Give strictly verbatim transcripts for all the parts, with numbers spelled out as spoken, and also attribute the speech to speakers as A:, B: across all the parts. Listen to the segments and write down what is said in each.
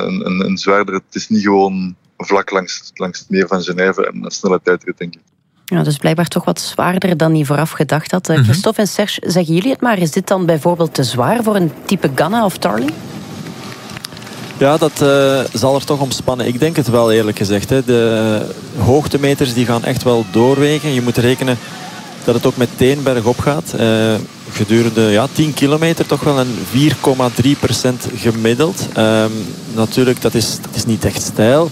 A: een, een, een zwaarder. Het is niet gewoon vlak langs, langs het meer van Genève en een snelle tijdrit, denk ik.
B: Ja, dus blijkbaar toch wat zwaarder dan hij vooraf gedacht had.
C: Mm-hmm.
B: Christophe en Serge, zeggen jullie het maar. Is dit dan bijvoorbeeld te zwaar voor een type Ganna of Tarling?
C: Ja, dat uh, zal er toch om spannen. Ik denk het wel, eerlijk gezegd. Hè. De hoogtemeters die gaan echt wel doorwegen. Je moet rekenen dat het ook meteen bergop gaat. Uh, gedurende ja, tien kilometer toch wel een vier komma drie procent gemiddeld. Uh, natuurlijk, dat is, dat is niet echt steil.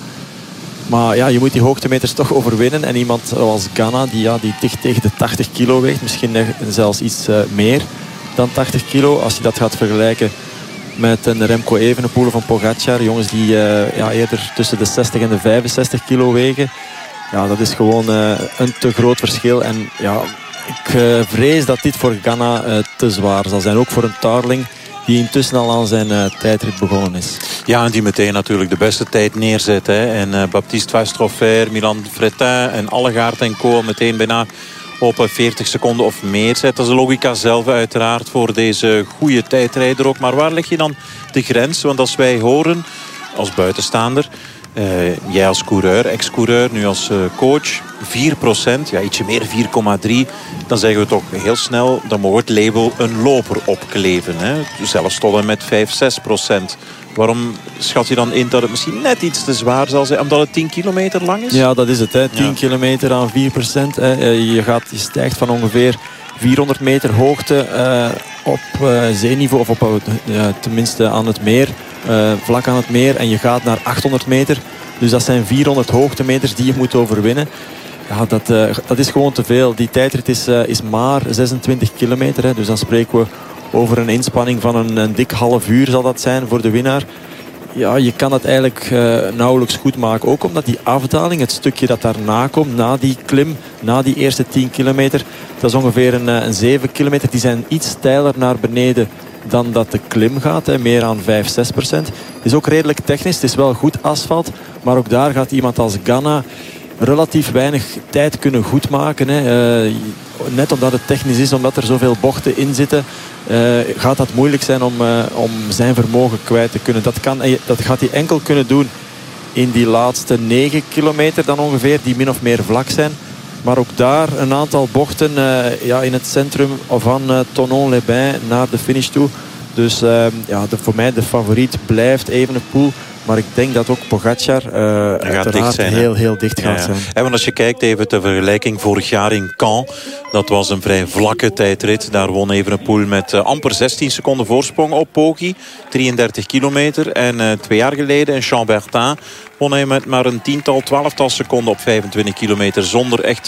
C: Maar ja, je moet die hoogtemeters toch overwinnen. En iemand zoals Ganna, die, ja, die dicht tegen de tachtig kilo weegt. Misschien zelfs iets uh, meer dan tachtig kilo. Als je dat gaat vergelijken met een Remco Evenepoel of een Pogacar. Jongens die uh, ja, eerder tussen de zestig en de vijfenzestig kilo wegen. Ja, dat is gewoon uh, een te groot verschil. En ja, ik uh, vrees dat dit voor Ganna uh, te zwaar zal zijn. Ook voor een Tarling die intussen al aan zijn uh, tijdrit begonnen is.
D: Ja, en die meteen natuurlijk de beste tijd neerzet. Hè. En uh, Baptiste Wastrofer, Milan Fretin en Allegaert en co. meteen bijna op veertig seconden of meer zet. Dat is de logica zelf uiteraard voor deze goede tijdrijder ook. Maar waar leg je dan de grens? Want als wij horen, als buitenstaander, uh, jij als coureur, ex-coureur, nu als uh, coach, vier procent, ja ietsje meer, vier komma drie, dan zeggen we toch heel snel, dan mogen we het label een loper opkleven. Hè? Zelfs tot en met vijf, zes procent. Waarom schat je dan in dat het misschien net iets te zwaar zal zijn, omdat het tien kilometer lang is?
C: Ja, dat is het. Hè. tien
D: Ja. kilometer
C: aan vier procent. Hè. Je, gaat, je stijgt van ongeveer vierhonderd meter hoogte uh, op uh, zeeniveau, of op, uh, tenminste aan het meer, uh, vlak aan het meer. En je gaat naar achthonderd meter. Dus dat zijn vierhonderd hoogtemeters die je moet overwinnen. Ja, dat, uh, dat is gewoon te veel. Die tijdrit is, uh, is maar zesentwintig kilometer. Hè. Dus dan spreken we over een inspanning van een, een dik half uur zal dat zijn voor de winnaar. Ja, je kan dat eigenlijk uh, nauwelijks goed maken. Ook omdat die afdaling, het stukje dat daarna komt, na die klim, na die eerste tien kilometer, dat is ongeveer een, een zeven kilometer. Die zijn iets steiler naar beneden dan dat de klim gaat. Hè, meer aan vijf, zes procent. Het is ook redelijk technisch. Het is wel goed asfalt. Maar ook daar gaat iemand als Ganna relatief weinig tijd kunnen goedmaken. Hè. Uh, net omdat het technisch is, omdat er zoveel bochten in zitten, uh, gaat dat moeilijk zijn om, uh, om zijn vermogen kwijt te kunnen. Dat, kan, dat gaat hij enkel kunnen doen in die laatste negen kilometer dan ongeveer, die min of meer vlak zijn. Maar ook daar een aantal bochten uh, ja, in het centrum van uh, Thonon-les-Bains naar de finish toe. Dus uh, ja, de, voor mij de favoriet blijft Evenepoel. Maar ik denk dat ook Pogacar uh, uiteraard zijn, heel, heel dicht gaat ja, ja. zijn.
D: En want als je kijkt even de vergelijking vorig jaar in Caen. Dat was een vrij vlakke tijdrit. Daar won Evenepoel met uh, amper zestien seconden voorsprong op Poggi. drieëndertig kilometer. En uh, twee jaar geleden in Chambertin won hij met maar een tiental, twaalftal seconden op vijfentwintig kilometer. Zonder echt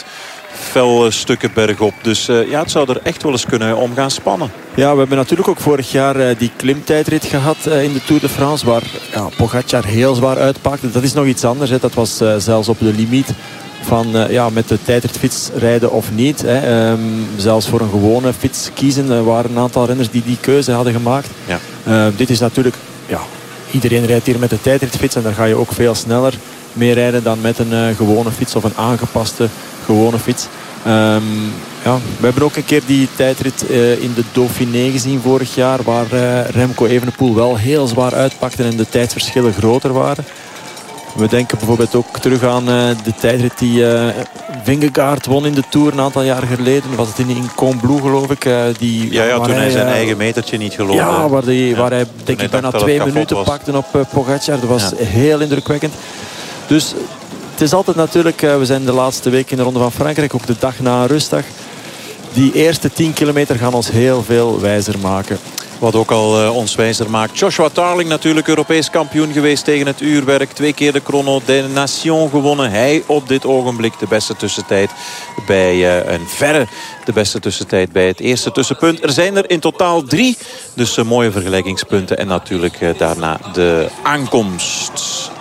D: fel stukken bergop. Dus uh, ja, het zou er echt wel eens kunnen om gaan spannen.
C: Ja, we hebben natuurlijk ook vorig jaar uh, die klimtijdrit gehad uh, in de Tour de France. Waar ja, Pogacar heel zwaar uitpakte. Dat is nog iets anders. Hè. Dat was uh, zelfs op de limiet van uh, ja, met de tijdritfiets rijden of niet. Hè. Um, zelfs voor een gewone fiets kiezen. Er waren een aantal renners die die keuze hadden gemaakt.
D: Ja.
C: Uh, dit is natuurlijk... Ja, iedereen rijdt hier met de tijdritfiets. En daar ga je ook veel sneller mee rijden dan met een uh, gewone fiets of een aangepaste gewone fiets. Um, ja, we hebben ook een keer die tijdrit uh, in de Dauphiné gezien vorig jaar, waar uh, Remco Evenepoel wel heel zwaar uitpakte en de tijdsverschillen groter waren. We denken bijvoorbeeld ook terug aan uh, de tijdrit die uh, Vingegaard won in de Tour een aantal jaar geleden. Was het in, in Combloux, geloof ik. Uh, die,
D: ja, ja toen hij zijn
C: uh,
D: eigen metertje niet geloofde.
C: Ja, waar, die, ja, waar hij denk ik bijna twee minuten
D: was.
C: pakte op uh, Pogacar. Dat was
D: ja.
C: heel indrukwekkend. Dus het is altijd natuurlijk, uh, we zijn de laatste week in de Ronde van Frankrijk, ook de dag na een rustdag. Die eerste tien kilometer gaan ons heel veel wijzer maken.
D: Wat ook al uh, ons wijzer maakt. Joshua Tarling natuurlijk Europees kampioen geweest tegen het uurwerk. Twee keer de Chrono des Nations gewonnen. Hij op dit ogenblik de beste tussentijd bij uh, een verre de beste tussentijd bij het eerste tussenpunt. Er zijn er in totaal drie. Dus uh, mooie vergelijkingspunten. En natuurlijk uh, daarna de aankomst.